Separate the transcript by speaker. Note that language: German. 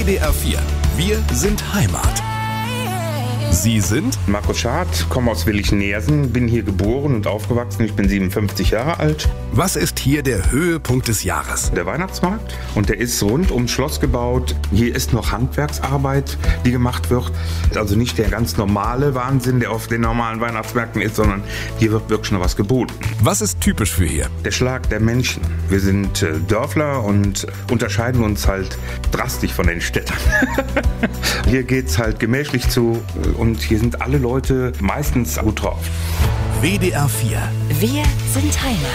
Speaker 1: WDR 4. Wir sind Heimat. Sie sind
Speaker 2: Markus Schad, komme aus Willich-Neersen, bin hier geboren und aufgewachsen. Ich bin 57 Jahre alt.
Speaker 1: Was ist hier der Höhepunkt des Jahres?
Speaker 2: Der Weihnachtsmarkt, und der ist rund ums Schloss gebaut. Hier ist noch Handwerksarbeit, die gemacht wird. Also nicht der ganz normale Wahnsinn, der auf den normalen Weihnachtsmärkten ist, sondern hier wird wirklich noch was geboten.
Speaker 1: Was ist typisch für hier?
Speaker 2: Der Schlag der Menschen. Wir sind Dörfler und unterscheiden uns halt drastisch von den Städtern. Hier geht's halt gemächlich zu und hier sind alle Leute meistens gut drauf.
Speaker 1: WDR 4.
Speaker 3: Wir sind Heimat.